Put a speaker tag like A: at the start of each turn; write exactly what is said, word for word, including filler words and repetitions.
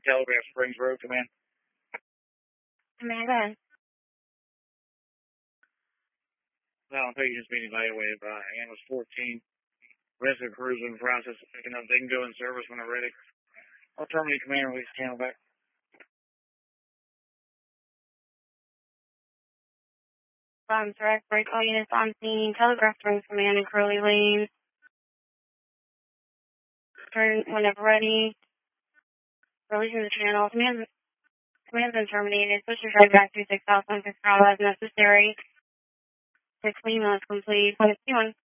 A: Telegraph Springs Road, command.
B: Command, go ahead.
A: Now, patients being evaluated by Ambulance fourteen. Rest of the crews in the process of picking up. They can go in service when they're ready. I'll terminate command and release the channel back.
B: Um, direct break all units on scene. Telegraph Springs Command and Curly Lane. Turn whenever ready. Releasing the channel. Command, command's been terminated. Switch your drive back to six South one six Bravo as necessary. Six Lima is complete. Point two one.